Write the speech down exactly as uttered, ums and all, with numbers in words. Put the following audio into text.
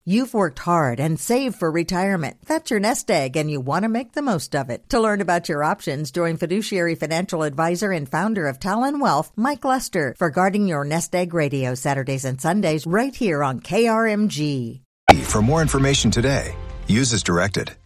You've worked hard and saved for retirement. That's your nest egg, and you want to make the most of it. To learn about your options, join fiduciary financial advisor and founder of Talon Wealth, Mike Lester, for Guarding Your Nest Egg Radio, Saturdays and Sundays, right here on K R M G. For more information today, use as directed.